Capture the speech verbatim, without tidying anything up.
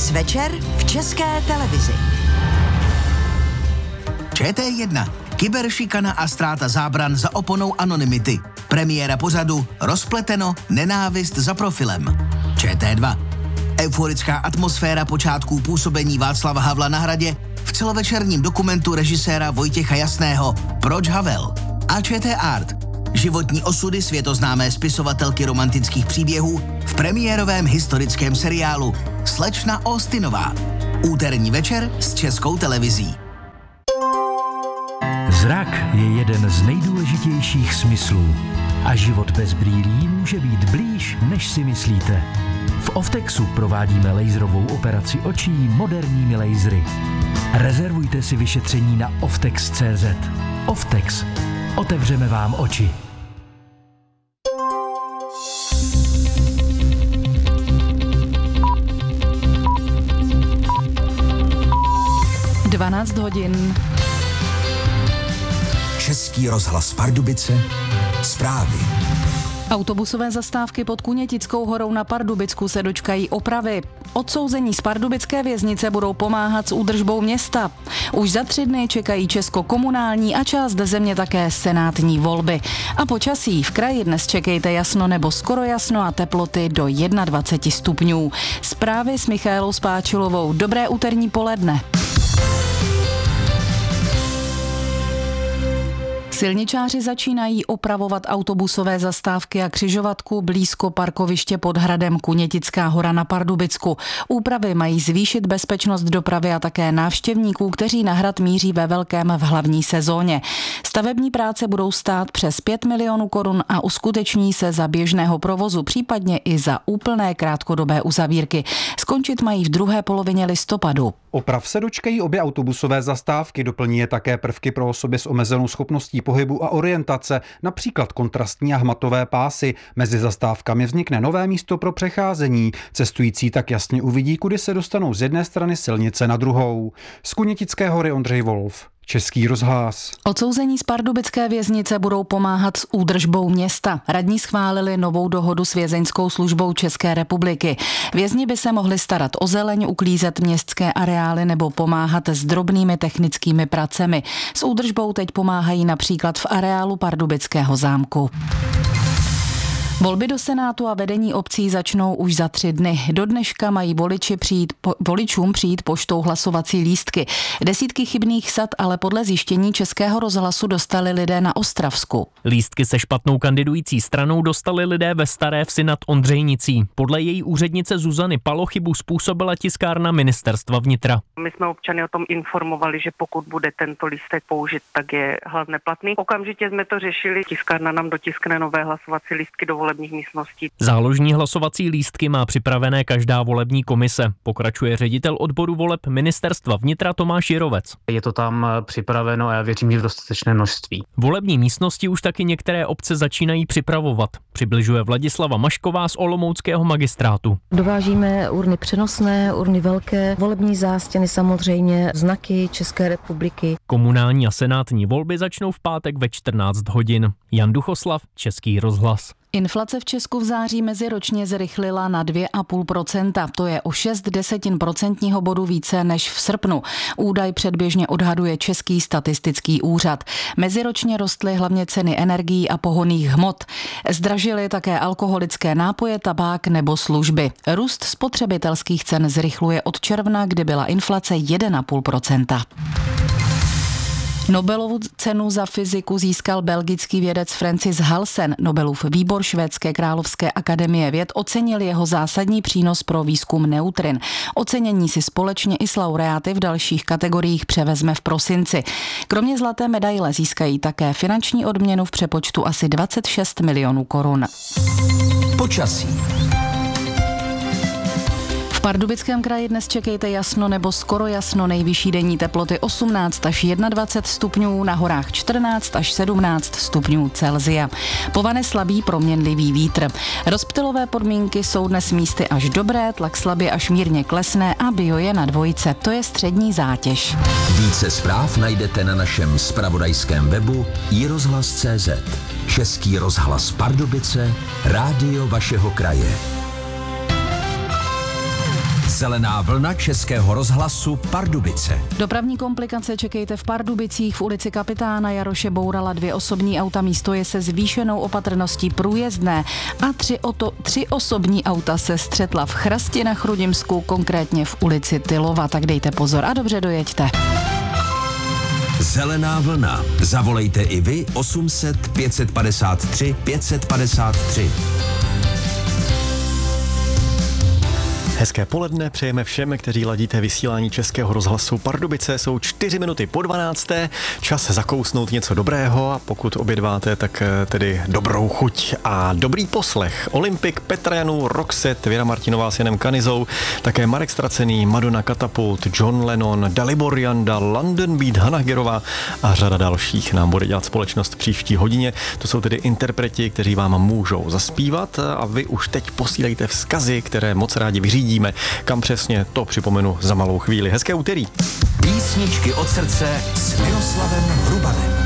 Dnes večer v České televizi. Č T jedna. Kyberšikana a ztráta zábran za oponou anonymity. Premiéra pořadu Rozpleteno, nenávist za profilem. Č T dva. Euforická atmosféra počátků působení Václava Havla na Hradě v celovečerním dokumentu režiséra Vojtěcha Jasného Proč Havel. A Č T Art. Životní osudy světoznámé spisovatelky romantických příběhů v premiérovém historickém seriálu Slečna Austinová. Úterní večer s Českou televizí. Zrak je jeden z nejdůležitějších smyslů a život bez brýlí může být blíž, než si myslíte. V Oftexu provádíme laserovou operaci očí moderními lasery. Rezervujte si vyšetření na oftex tečka cé zet. Oftex. Otevřeme vám oči. dvanáct hodin. Český rozhlas Pardubice. Zprávy. Autobusové zastávky pod Kunětickou horou na Pardubicku se dočkají opravy. Odsouzení z pardubické věznice budou pomáhat s údržbou města. Už za tři dny čekají česko-komunální a část země také senátní volby. A počasí v kraji dnes čekejte jasno nebo skoro jasno a teploty do dvacet jedna stupňů. Zprávy s Michaelou Spáčilovou. Dobré úterní poledne. Silničáři začínají opravovat autobusové zastávky a křižovatku blízko parkoviště pod hradem Kunětická hora na Pardubicku. Úpravy mají zvýšit bezpečnost dopravy a také návštěvníků, kteří na hrad míří ve velkém v hlavní sezóně. Stavební práce budou stát přes pět milionů korun a uskuteční se za běžného provozu, případně i za úplné krátkodobé uzavírky. Skončit mají v druhé polovině listopadu. Oprav se dočkají obě autobusové zastávky, doplní je také prvky pro osoby s omezenou schopností pohybu a orientace, například kontrastní a hmatové pásy. Mezi zastávkami vznikne nové místo pro přecházení. Cestující tak jasně uvidí, kudy se dostanou z jedné strany silnice na druhou. Z Kunětické hory Ondřej Wolf. Český rozhlas. Odsouzení z pardubické věznice budou pomáhat s údržbou města. Radní schválili novou dohodu s vězeňskou službou České republiky. Vězni by se mohli starat o zeleň, uklízet městské areály nebo pomáhat s drobnými technickými pracemi. S údržbou teď pomáhají například v areálu Pardubického zámku. Volby do Senátu a vedení obcí začnou už za tři dny. Do dneška mají voliči přijít, po, voličům přijít poštou hlasovací lístky. Desítky chybných sad ale podle zjištění Českého rozhlasu dostali lidé na Ostravsku. Lístky se špatnou kandidující stranou dostali lidé ve Staré Vsi nad Ondřejnicí. Podle její úřednice Zuzany Palo chybu způsobila tiskárna Ministerstva vnitra. My jsme občany o tom informovali, že pokud bude tento lístek použit, tak je hlas neplatný. Okamžitě jsme to řešili. Tiskárna nám dotiskne nové hlasovací lístky do volebních místností. Záložní hlasovací lístky má připravené každá volební komise, pokračuje ředitel odboru voleb Ministerstva vnitra Tomáš Jirovec. Je to tam připraveno a já věřím, že v dostatečné množství. Volební místnosti už taky některé obce začínají připravovat, přibližuje Vladislava Mašková z olomouckého magistrátu. Dovážíme urny přenosné, urny velké, volební zástěny samozřejmě, znaky České republiky. Komunální a senátní volby začnou v pátek ve čtrnáct hodin. Jan Duchoslav, Český rozhlas. Inflace v Česku v září meziročně zrychlila na dvě celá pět procenta. To je o šest desetin procentního bodu více než v srpnu. Údaj předběžně odhaduje Český statistický úřad. Meziročně rostly hlavně ceny energií a pohonných hmot. Zdražily také alkoholické nápoje, tabák nebo služby. Růst spotřebitelských cen zrychluje od června, kdy byla inflace jedna celá pět procenta. Nobelovu cenu za fyziku získal belgický vědec Francis Halsen. Nobelův výbor Švédské královské akademie věd ocenil jeho zásadní přínos pro výzkum neutrin. Ocenění si společně i s laureáty v dalších kategoriích převezme v prosinci. Kromě zlaté medaile získají také finanční odměnu v přepočtu asi dvacet šest milionů korun. Počasí. V Pardubickém kraji dnes čekejte jasno nebo skoro jasno, nejvyšší denní teploty osmnáct až dvacet jedna stupňů, na horách čtrnáct až sedmnáct stupňů Celsia. Povane slabý proměnlivý vítr. Rozptylové podmínky jsou dnes místy až dobré, tlak slabě až mírně klesne a bio je na dvojce, to je střední zátěž. Více zpráv najdete na našem zpravodajském webu i rozhlas tečka cé zet. Český rozhlas Pardubice, rádio vašeho kraje. Zelená vlna Českého rozhlasu Pardubice. Dopravní komplikace čekejte v Pardubicích. V ulici Kapitána Jaroše bourala dvě osobní auta, místo je se zvýšenou opatrností průjezdné a tři, oto, tři osobní auta se střetla v Chrasti na Chrudimsku, konkrétně v ulici Tylova, tak dejte pozor a dobře dojeďte. Zelená vlna. Zavolejte i vy osm set pět set padesát tři pět set padesát tři. Hezké poledne přejeme všem, kteří ladíte vysílání Českého rozhlasu Pardubice. Jsou čtyři minuty po dvanácté. Čas zakousnout něco dobrého a pokud obědváte, tak tedy dobrou chuť a dobrý poslech. Olympik, Petra Janů, Roxette, Věra Martinová s Janem Kanizou, také Marek Stracený, Madonna Katapult, John Lennon, Dalibor Janda, London Beat, Hana Gerová a řada dalších nám bude dělat společnost v příští hodině. To jsou tedy interpreti, kteří vám můžou zaspívat a vy už teď posílejte vzkazy, které moc rádi vyřídíme. Kam přesně, to připomenu za malou chvíli. Hezké úterý. Písničky od srdce s Miroslavem Hrubanem.